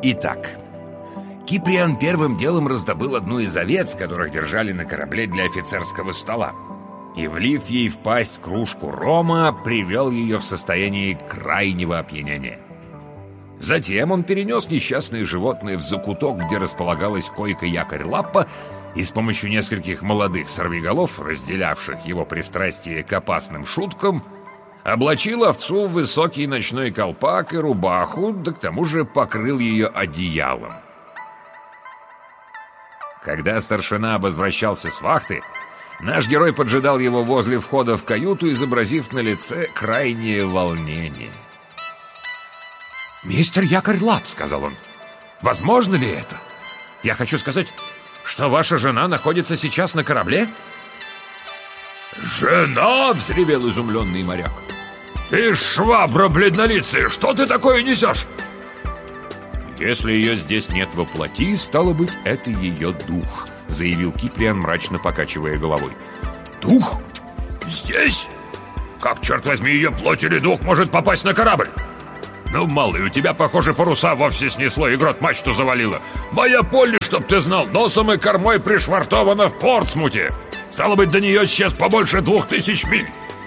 Итак, Киприан первым делом раздобыл одну из овец, которых держали на корабле для офицерского стола, и, влив ей в пасть кружку рома, привел ее в состояние крайнего опьянения. Затем он перенес несчастное животное в закуток, где располагалась койка-якорь-лапа, и с помощью нескольких молодых сорвиголов, разделявших его пристрастие к опасным шуткам, облачил овцу в высокий ночной колпак и рубаху, да к тому же покрыл ее одеялом. Когда старшина возвращался с вахты, наш герой поджидал его возле входа в каюту, изобразив на лице крайнее волнение. «Мистер Якорь-Лап», — сказал он, — «возможно ли это? Я хочу сказать, что ваша жена находится сейчас на корабле?» «Жена!» — взревел изумленный моряк. «Ты швабра бледнолицая! Что ты такое несешь?» «Если ее здесь нет во плоти, стало быть, это ее дух», — заявил Киприан, мрачно покачивая головой. «Дух? Здесь? Как, черт возьми, ее плоть или дух может попасть на корабль? Ну, малый, у тебя, похоже, паруса вовсе снесло и грот мачту завалило. Моя Полли, чтоб ты знал, носом и кормой пришвартована в Портсмуте. Стало быть, до нее сейчас побольше 2000 миль».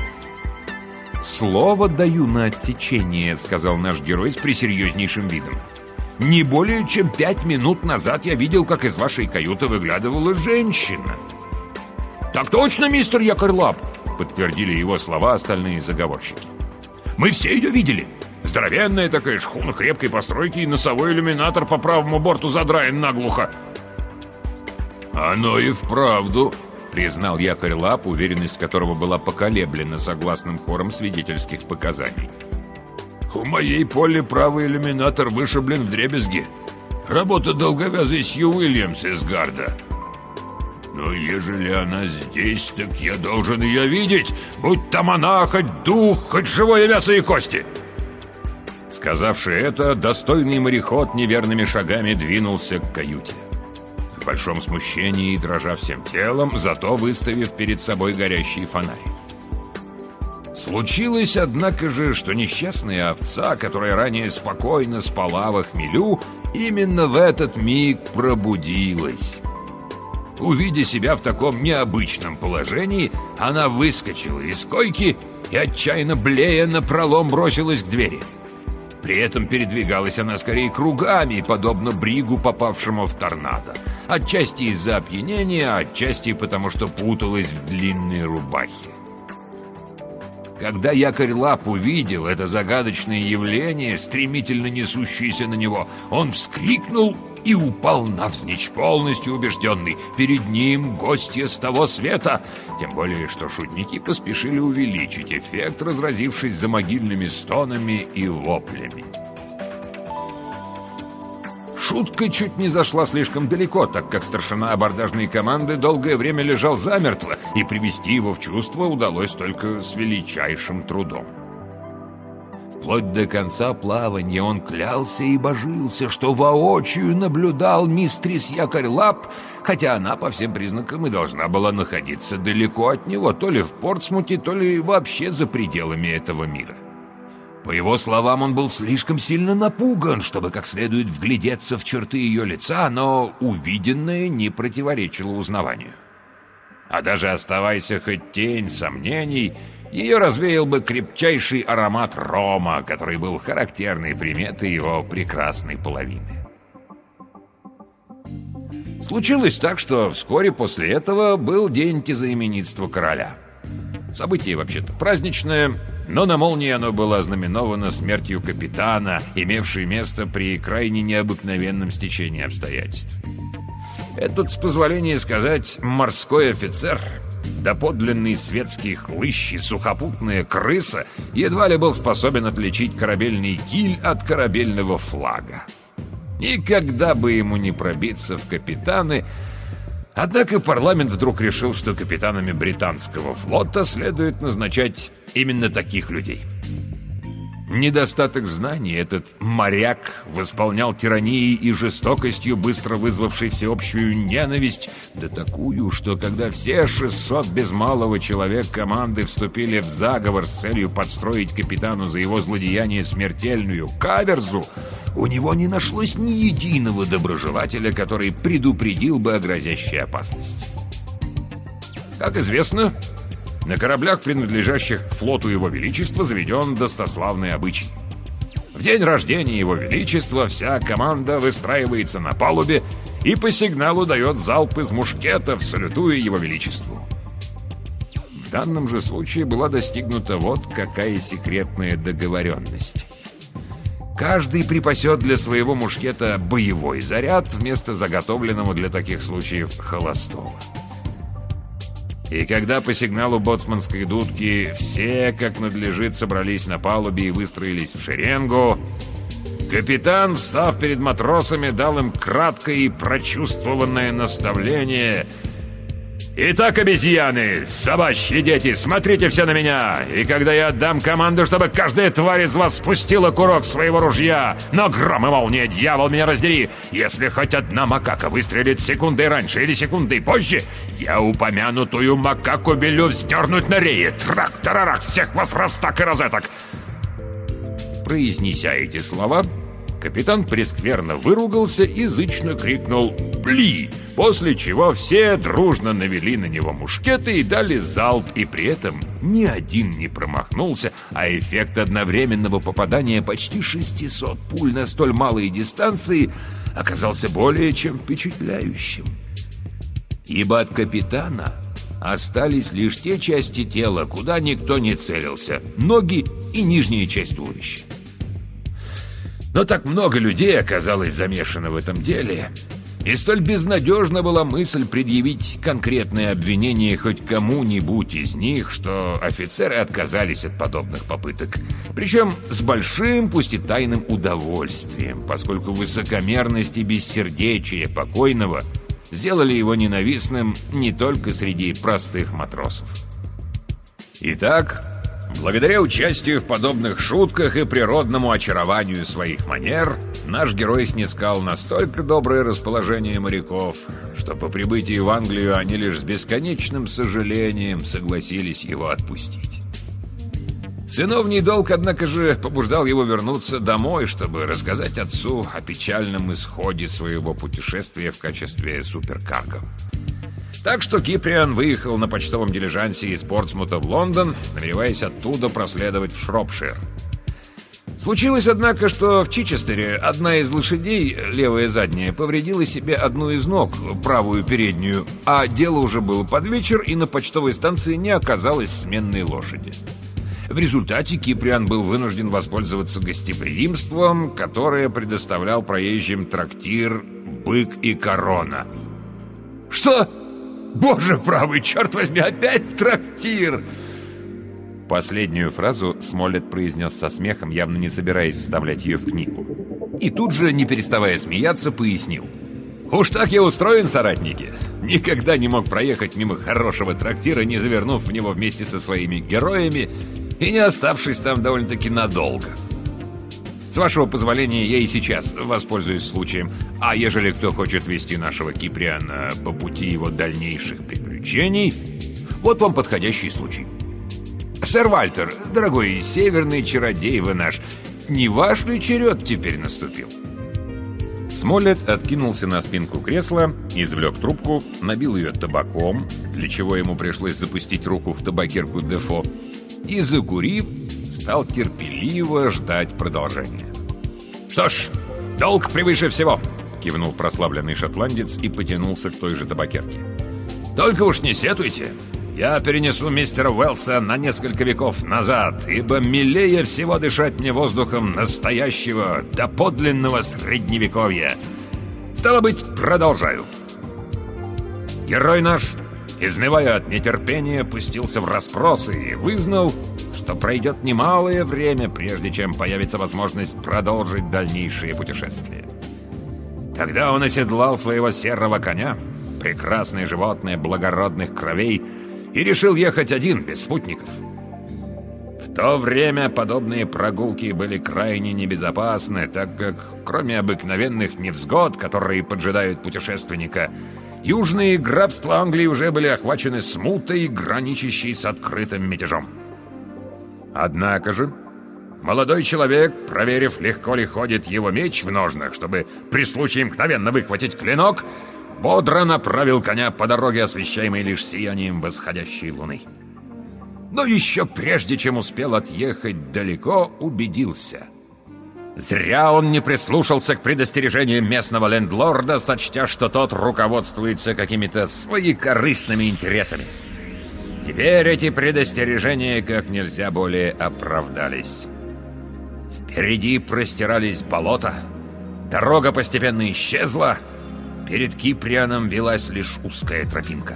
«Слово даю на отсечение», — сказал наш герой с пресерьезнейшим видом. «Не более чем 5 минут назад я видел, как из вашей каюты выглядывала женщина». «Так точно, мистер Якорь-Лап», — подтвердили его слова остальные заговорщики. «Мы все ее видели. Здоровенная такая шхуна крепкой постройки, и носовой иллюминатор по правому борту задраен наглухо». «Оно и вправду», — признал Якорь-Лап, уверенность которого была поколеблена согласным хором свидетельских показаний. «У моей Полли правый иллюминатор вышиблен вдребезги. Работа долговязой Сью Уильямс из Гарда. Но ежели она здесь, так я должен ее видеть, будь там она, хоть дух, хоть живое мясо и кости». Сказавши это, достойный мореход неверными шагами двинулся к каюте. В большом смущении и дрожа всем телом, зато выставив перед собой горящий фонарь. Случилось, однако же, что несчастная овца, которая ранее спокойно спала во хмелю, именно в этот миг пробудилась. Увидя себя в таком необычном положении, она выскочила из койки и, отчаянно блея, напролом бросилась к двери. При этом передвигалась она скорее кругами, подобно бригу, попавшему в торнадо. Отчасти из-за опьянения, отчасти потому, что путалась в длинной рубахе. Когда Якорь-Лап увидел это загадочное явление, стремительно несущееся на него, он вскрикнул и упал навзничь, полностью убежденный: перед ним гостья с того света. Тем более, что шутники поспешили увеличить эффект, разразившись замогильными стонами и воплями. Шутка чуть не зашла слишком далеко, так как старшина абордажной команды долгое время лежал замертво, и привести его в чувство удалось только с величайшим трудом. Вплоть до конца плавания он клялся и божился, что воочию наблюдал мистрис Якорь-Лап, хотя она по всем признакам и должна была находиться далеко от него, то ли в Портсмуте, то ли вообще за пределами этого мира. По его словам, он был слишком сильно напуган, чтобы как следует вглядеться в черты ее лица, но увиденное не противоречило узнаванию. А даже оставайся хоть тень сомнений, ее развеял бы крепчайший аромат рома, который был характерной приметой его прекрасной половины. Случилось так, что вскоре после этого был день тезаименитства короля. Событие вообще-то праздничное, но на молнии оно было ознаменовано смертью капитана, имевшей место при крайне необыкновенном стечении обстоятельств. Этот, с позволения сказать, морской офицер, доподлинный светский хлыщ и сухопутная крыса, едва ли был способен отличить корабельный киль от корабельного флага. Никогда бы ему не пробиться в капитаны. Однако парламент вдруг решил, что капитанами британского флота следует назначать именно таких людей. Недостаток знаний этот моряк восполнял тиранией и жестокостью, быстро вызвавшей всеобщую ненависть, да такую, что когда все 600 без малого человек команды вступили в заговор с целью подстроить капитану за его злодеяние смертельную каверзу, у него не нашлось ни единого доброжелателя, который предупредил бы о грозящей опасности. Как известно, на кораблях, принадлежащих флоту Его Величества, заведен достославный обычай. В день рождения Его Величества вся команда выстраивается на палубе и по сигналу дает залп из мушкетов, салютуя Его Величеству. В данном же случае была достигнута вот какая секретная договоренность. Каждый припасет для своего мушкета боевой заряд вместо заготовленного для таких случаев холостого. И когда по сигналу боцманской дудки все, как надлежит, собрались на палубе и выстроились в шеренгу, капитан, встав перед матросами, дал им краткое и прочувствованное наставление: «Итак, обезьяны, собачьи дети, смотрите все на меня, и когда я отдам команду, чтобы каждая тварь из вас спустила курок своего ружья, но гром и молния, дьявол, меня раздери, если хоть одна макака выстрелит секундой раньше или секундой позже, я упомянутую макаку велю вздернуть на рее, трах-тарарах, всех вас растак и розеток». Произнеся эти слова, капитан прескверно выругался и зычно крикнул «Пли!», после чего все дружно навели на него мушкеты и дали залп, и при этом ни один не промахнулся, а эффект одновременного попадания почти 600 пуль на столь малой дистанции оказался более чем впечатляющим. Ибо от капитана остались лишь те части тела, куда никто не целился — ноги и нижняя часть туловища. Но так много людей оказалось замешано в этом деле, и столь безнадежна была мысль предъявить конкретное обвинение хоть кому-нибудь из них, что офицеры отказались от подобных попыток. Причем с большим, пусть и тайным удовольствием, поскольку высокомерность и бессердечие покойного сделали его ненавистным не только среди простых матросов. Итак, благодаря участию в подобных шутках и природному очарованию своих манер, наш герой снискал настолько доброе расположение моряков, что по прибытии в Англию они лишь с бесконечным сожалением согласились его отпустить. Сыновний долг, однако же, побуждал его вернуться домой, чтобы рассказать отцу о печальном исходе своего путешествия в качестве суперкарго. Так что Киприан выехал на почтовом дилижансе из Портсмута в Лондон, намереваясь оттуда проследовать в Шропшир. Случилось, однако, что в Чичестере одна из лошадей, левая задняя, повредила себе одну из ног, правую переднюю, а дело уже было под вечер, и на почтовой станции не оказалось сменной лошади. В результате Киприан был вынужден воспользоваться гостеприимством, которое предоставлял проезжим трактир «Бык и корона». «Что? Боже правый, черт возьми, опять трактир!» Последнюю фразу Смоллет произнес со смехом, явно не собираясь вставлять ее в книгу. И тут же, не переставая смеяться, пояснил: «Уж так я устроен, соратники. Никогда не мог проехать мимо хорошего трактира, не завернув в него вместе со своими героями и не оставшись там довольно-таки надолго. С вашего позволения, я и сейчас воспользуюсь случаем. А ежели кто хочет вести нашего Киприана по пути его дальнейших приключений, вот вам подходящий случай. Сэр Вальтер, дорогой северный чародей вы наш, не ваш ли черед теперь наступил?» Смоллет откинулся на спинку кресла, извлек трубку, набил ее табаком, для чего ему пришлось запустить руку в табакерку Дефо, и, закурив, стал терпеливо ждать продолжения. «Что ж, долг превыше всего!» — кивнул прославленный шотландец и потянулся к той же табакерке. «Только уж не сетуйте! Я перенесу мистера Уэллса на несколько веков назад, ибо милее всего дышать мне воздухом настоящего, доподлинного средневековья. Стало быть, продолжаю. Герой наш, изнывая от нетерпения, пустился в расспросы и вызнал, что пройдет немалое время, прежде чем появится возможность продолжить дальнейшее путешествие. Тогда он оседлал своего серого коня, прекрасное животное благородных кровей, и решил ехать один, без спутников. В то время подобные прогулки были крайне небезопасны, так как, кроме обыкновенных невзгод, которые поджидают путешественника, южные графства Англии уже были охвачены смутой, граничащей с открытым мятежом. Однако же, Молодой человек, проверив, легко ли ходит его меч в ножнах, чтобы при случае мгновенно выхватить клинок, бодро направил коня по дороге, освещаемой лишь сиянием восходящей луны. Но еще прежде, чем успел отъехать далеко, убедился. Зря он не прислушался к предостережениям местного лендлорда, сочтя, что тот руководствуется какими-то своекорыстными интересами. Теперь эти предостережения как нельзя более оправдались. Впереди простирались болота, дорога постепенно исчезла, перед Киприаном велась лишь узкая тропинка.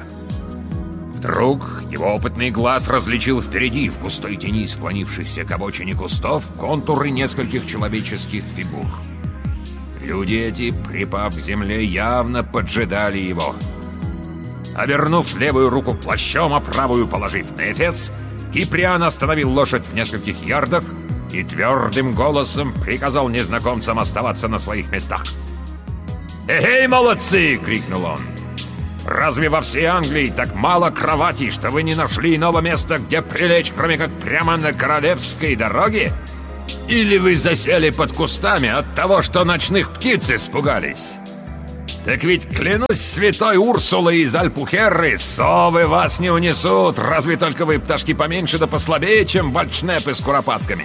Вдруг его опытный глаз различил впереди, в густой тени склонившихся к обочине кустов, контуры нескольких человеческих фигур. Люди эти, припав к земле, явно поджидали его. Обернув левую руку плащом, а правую положив на эфес, Киприан остановил лошадь в нескольких ярдах и твердым голосом приказал незнакомцам оставаться на своих местах. «Эй, молодцы!» — крикнул он. «Разве во всей Англии так мало кроватей, что вы не нашли иного места, где прилечь, кроме как прямо на королевской дороге? Или вы засели под кустами от того, что ночных птиц испугались? Так ведь, клянусь святой Урсулой из Альпухерры, совы вас не унесут, разве только вы пташки поменьше да послабее, чем вальдшнепы с куропатками».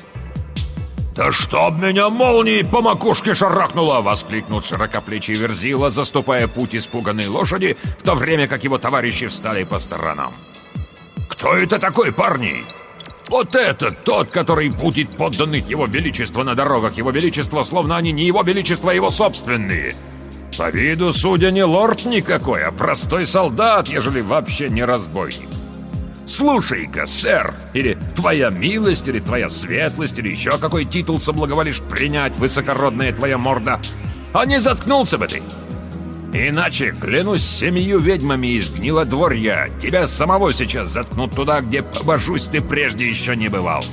«Да чтоб меня молнией по макушке шарахнуло!» — воскликнул широкоплечий Верзила, заступая путь испуганной лошади, в то время как его товарищи встали по сторонам. «Кто это такой, парни?» «Вот это тот, который путит подданных его величества на дорогах его величества, словно они не его величество, а его собственные. По виду, судя, не лорд никакой, а простой солдат, ежели вообще не разбойник. Слушай-ка, сэр, или твоя милость, или твоя светлость, или еще какой титул соблаговолишь принять, высокородная твоя морда, а не заткнулся бы ты. Иначе, клянусь 7 ведьмами из Гнилодворья, тебя самого сейчас заткнут туда, где, побожусь, ты прежде еще не бывал».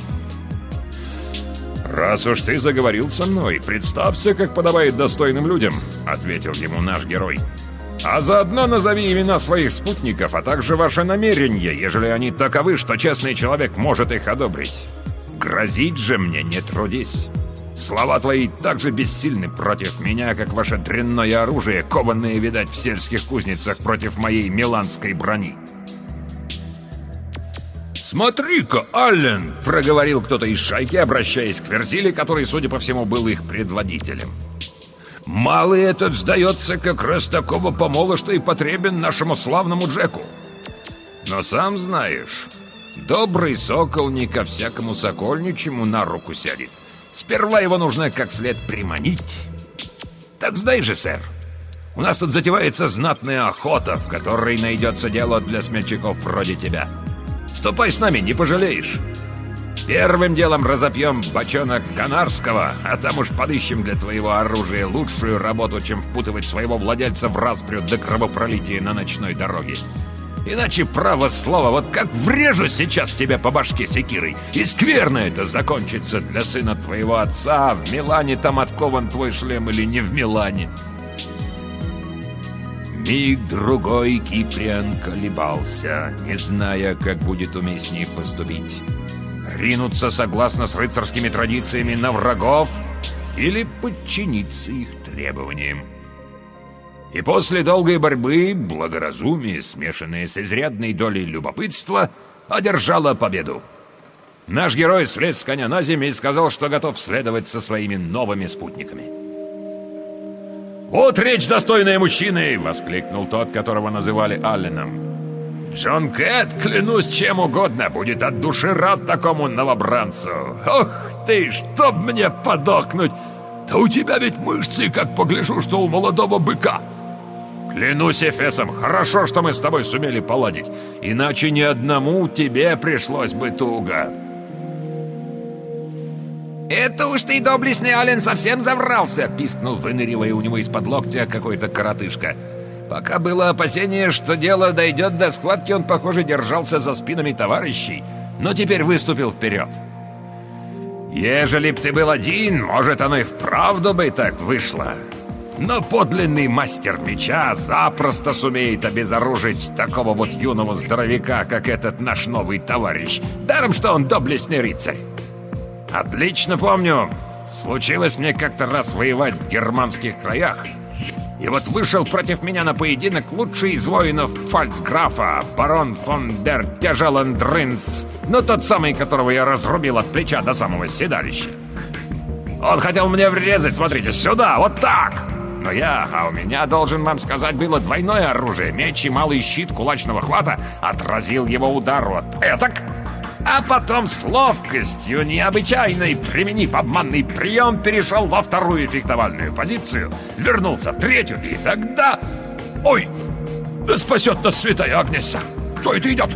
«Раз уж ты заговорил со мной, представься, как подобает достойным людям», — ответил ему наш герой. «А заодно назови имена своих спутников, а также ваши намерения, ежели они таковы, что честный человек может их одобрить. Грозить же мне не трудись. Слова твои так же бессильны против меня, как ваше дрянное оружие, кованное, видать, в сельских кузницах против моей миланской брони». «Смотри-ка, Аллен!» — проговорил кто-то из шайки, обращаясь к Верзиле, который, судя по всему, был их предводителем. «Малый этот, сдается, как раз такого помола, что и потребен нашему славному Джеку. Но сам знаешь, добрый сокол не ко всякому сокольничему на руку сядет. Сперва его нужно как след приманить. Так знаешь же, сэр, у нас тут затевается знатная охота, в которой найдется дело для смельчаков вроде тебя. Ступай с нами, не пожалеешь. Первым делом разопьем бочонок канарского, а там уж подыщем для твоего оружия лучшую работу, чем впутывать своего владельца в распрю до кровопролития на ночной дороге. Иначе, право слово, вот как врежу сейчас тебя по башке секирой, и скверно это закончится для сына твоего отца. В Милане там откован твой шлем или не в Милане. Миг-другой Киприан колебался, не зная, как будет уместнее поступить. Ринуться согласно с рыцарскими традициями на врагов или подчиниться их требованиям. И после долгой борьбы благоразумие, смешанное с изрядной долей любопытства, одержало победу. Наш герой слез с коня на землю и сказал, что готов следовать со своими новыми спутниками. «Вот речь, достойная мужчины!» — воскликнул тот, которого называли Алленом. «Джон Кэт, клянусь чем угодно, будет от души рад такому новобранцу. Ох ты, чтоб мне подохнуть! Да у тебя ведь мышцы, как погляжу, что у молодого быка. Клянусь Эфесом, хорошо, что мы с тобой сумели поладить, иначе ни одному тебе пришлось бы туго». «Это уж ты, доблестный Аллен, совсем заврался!» — пискнул, выныривая у него из-под локтя какой-то коротышка. Пока было опасение, что дело дойдет до схватки, он, похоже, держался за спинами товарищей, но теперь выступил вперед. «Ежели б ты был один, может, оно и вправду бы так вышло. Но подлинный мастер меча запросто сумеет обезоружить такого вот юного здоровяка, как этот наш новый товарищ, даром что он доблестный рыцарь. Отлично помню. Случилось мне как-то раз воевать в германских краях. И вот вышел против меня на поединок лучший из воинов фальцграфа, барон фон дер Тяжелендринц, ну тот самый, которого я разрубил от плеча до самого седалища. Он хотел мне врезать, смотрите, сюда, вот так! Но у меня, должен вам сказать, было двойное оружие, меч и малый щит кулачного хвата, отразил его удар вот этак, а потом с ловкостью необычайной, применив обманный прием, перешел во вторую фехтовальную позицию, вернулся в третью, и тогда... Ой, да спасет нас святая Агнеса! Кто это идет?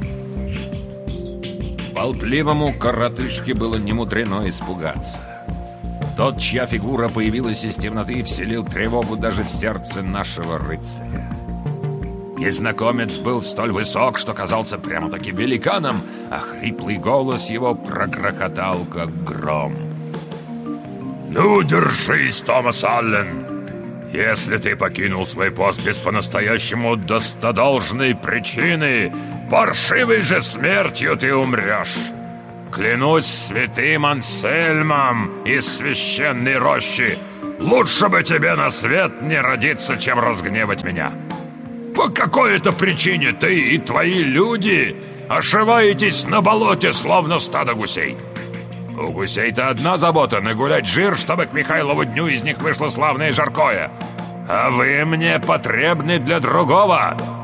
Болтливому коротышке было немудрено испугаться. Тот, чья фигура появилась из темноты, вселил тревогу даже в сердце нашего рыцаря. Незнакомец был столь высок, что казался прямо-таки великаном, а хриплый голос его прогрохотал, как гром. «Ну, держись, Томас Аллен! Если ты покинул свой пост без по-настоящему достодолжной причины, паршивой же смертью ты умрешь! Клянусь святым Ансельмом из священной рощи, лучше бы тебе на свет не родиться, чем разгневать меня! По какой-то причине ты и твои люди ошиваетесь на болоте, словно стадо гусей. У гусей-то одна забота — нагулять жир, чтобы к Михайлову дню из них вышло славное жаркое. А вы мне потребны для другого.